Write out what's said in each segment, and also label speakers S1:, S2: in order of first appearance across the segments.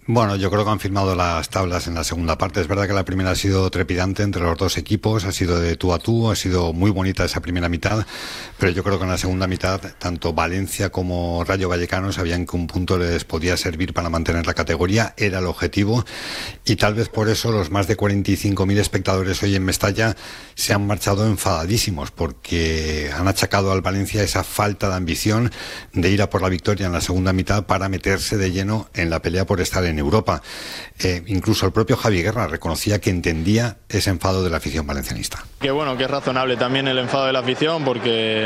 S1: Bueno, yo creo que han firmado las tablas en la segunda parte. Es verdad que la primera ha sido trepidante entre los dos equipos, ha sido de tú a tú, ha sido muy bonita esa primera mitad, pero yo creo que en la segunda mitad tanto Valencia como Rayo Vallecano sabían que un punto les podía servir para mantener la categoría, era el objetivo, y tal vez por eso los más de 45.000 espectadores hoy en Mestalla se han marchado enfadadísimos, porque han achacado al Valencia esa falta de ambición de ir a por la victoria en la segunda mitad para meterse de lleno en la pelea por estar en Europa. Incluso el propio Javi Guerra reconocía que entendía ese enfado de la afición valencianista.
S2: Que bueno, que es razonable también el enfado de la afición, porque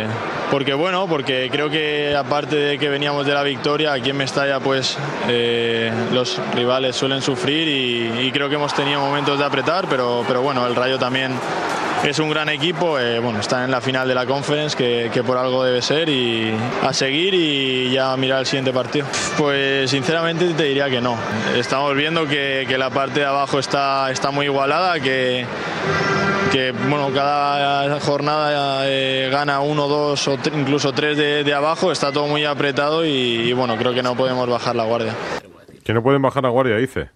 S2: creo que aparte de que veníamos de la victoria, aquí en Mestalla pues los rivales suelen sufrir y creo que hemos tenido momentos de apretar, pero bueno, el Rayo también es un gran equipo, bueno, está en la final de la Conference, que por algo debe ser, y a seguir y ya mirar el siguiente partido. Pues sinceramente te diría que no. Estamos viendo que la parte de abajo está muy igualada, que bueno, cada jornada gana 1, 2 o incluso 3 de abajo, está todo muy apretado y bueno, creo que no podemos bajar la guardia.
S3: Que no pueden bajar la guardia, dice.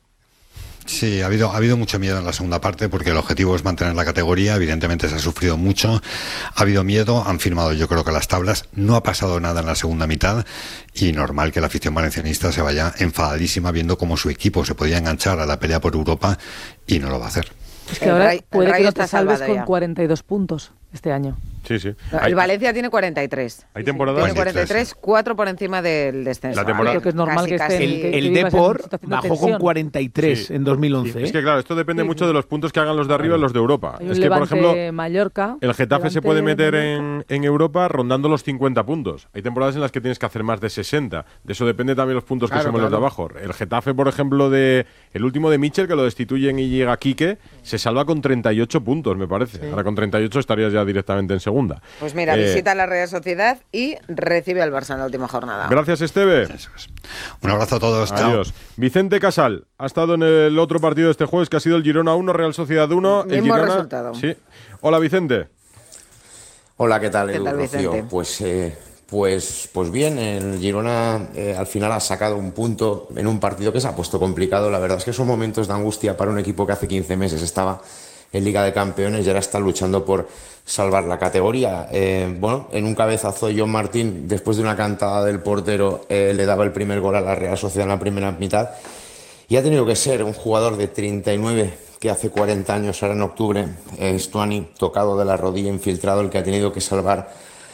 S1: Sí, ha habido mucho miedo en la segunda parte porque el objetivo es mantener la categoría. Evidentemente se ha sufrido mucho, ha habido miedo, han firmado yo creo que las tablas, no ha pasado nada en la segunda mitad y normal que la afición valencianista se vaya enfadadísima viendo cómo su equipo se podía enganchar a la pelea por Europa y no lo va a hacer.
S4: Es que ahora puede que no te salves con 42 puntos este año.
S3: Sí, sí.
S5: El Valencia tiene 43.
S3: Hay temporadas.
S5: Tiene 43, 4 por encima del descenso.
S3: La temporada.
S4: Creo que es normal que estén.
S6: El Depor bajó con 43 en 2011.
S3: Sí. Es que claro, esto depende mucho de los puntos que hagan los de arriba y los de Europa.
S4: Hay
S3: Es que, por ejemplo,
S4: Mallorca,
S3: el Getafe se puede meter en Europa rondando los 50 puntos. Hay temporadas en las que tienes que hacer más de 60. De eso depende también los puntos que sumen los de abajo. El Getafe, por ejemplo, el último de Mitchell, que lo destituyen y llega Quique, se salva con 38 puntos, me parece. Sí. Ahora con 38 estarías ya directamente en segunda.
S5: Pues mira, visita la Real Sociedad y recibe al Barça en la última jornada.
S3: Gracias, Esteve.
S1: Un abrazo a todos.
S3: Adiós. Chao. Vicente Casal ha estado en el otro partido de este jueves, que ha sido el Girona 1, Real Sociedad 1.
S5: Mismo
S3: el Girona,
S5: resultado.
S3: Sí. Hola, Vicente.
S7: Hola, ¿qué tal,
S5: ¿Qué tal, Vicente?
S7: Pues bien, el Girona al final ha sacado un punto en un partido que se ha puesto complicado. La verdad es que son momentos de angustia para un equipo que hace 15 meses estaba en Liga de Campeones y ahora está luchando por salvar la categoría. Bueno, en un cabezazo John Martín, después de una cantada del portero, le daba el primer gol a la Real Sociedad en la primera mitad y ha tenido que ser un jugador de 39 que hace 40 años, ahora en octubre, Stuani, tocado de la rodilla, infiltrado, el que ha tenido que salvar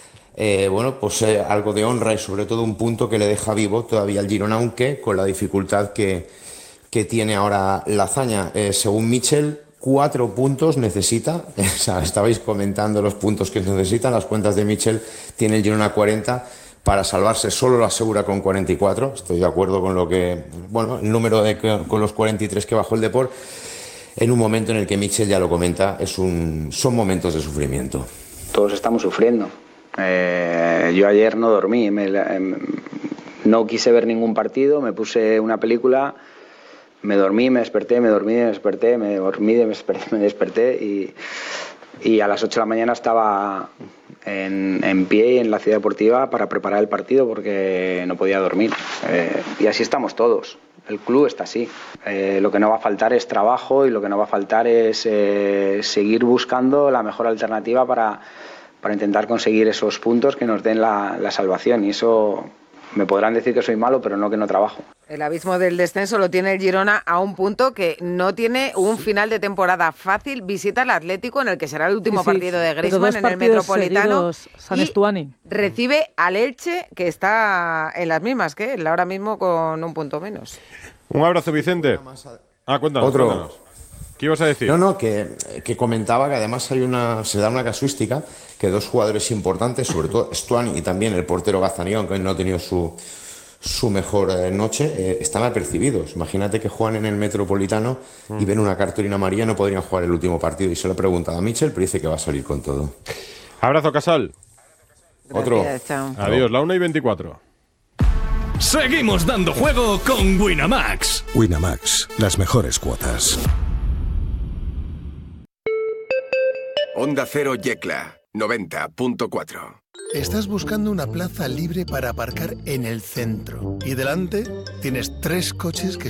S7: algo de honra y sobre todo un punto que le deja vivo todavía al Girona, aunque con la dificultad que tiene ahora la hazaña. Según Mitchell, 4 puntos necesita. O sea, estabais comentando los puntos que necesitan. Las cuentas de Mitchell, tiene el Girona 40 para salvarse. Solo lo asegura con 44. Estoy de acuerdo con el número con los 43 que bajó el Depor. En un momento en el que Mitchell ya lo comenta, son momentos de sufrimiento.
S8: Todos estamos sufriendo. Yo ayer no dormí, no quise ver ningún partido, me puse una película, me dormí, me desperté, me dormí, me desperté, me dormí, me desperté y a las 8 de la mañana estaba en pie en la ciudad deportiva para preparar el partido porque no podía dormir. Y así estamos todos. El club está así. Lo que no va a faltar es trabajo y lo que no va a faltar es seguir buscando la mejor alternativa para intentar conseguir esos puntos que nos den la salvación. Y eso me podrán decir que soy malo, pero no que no trabajo.
S5: El abismo del descenso lo tiene el Girona a un punto que no tiene un final de temporada fácil. Visita al Atlético, en el que será el último partido de Griezmann en el Metropolitano.
S4: Y
S5: recibe al Elche, que está en las mismas que él, ahora mismo con un punto menos.
S3: Un abrazo, Vicente. Cuéntanos. Cuéntanos. ¿Qué ibas a decir?
S7: No, que comentaba que además se da una casuística que 2 jugadores importantes, sobre todo Stuani y también el portero Gazaniga, aunque no ha tenido su mejor noche, están apercibidos. Imagínate que juegan en el Metropolitano y ven una cartulina amarilla, no podrían jugar el último partido. Y se lo he preguntado a Mitchell, pero dice que va a salir con todo.
S3: Abrazo, Casal. Otro.
S5: Gracias, chao.
S3: Adiós, la 1:24.
S9: Seguimos dando juego con Winamax.
S10: Winamax, las mejores cuotas.
S11: Onda Cero Yecla, 90.4.
S12: Estás buscando una plaza libre para aparcar en el centro y delante tienes 3 coches que